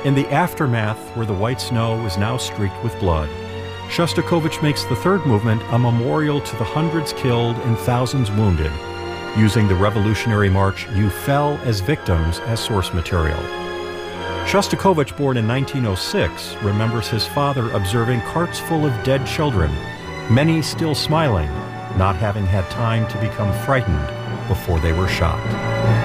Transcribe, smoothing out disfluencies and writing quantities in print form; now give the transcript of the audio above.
In the aftermath, where the white snow is now streaked with blood, Shostakovich makes the third movement a memorial to the hundreds killed and thousands wounded, using the revolutionary march You Fell as Victims as source material. Shostakovich, born in 1906, remembers his father observing carts full of dead children, many still smiling, not having had time to become frightened before they were shot.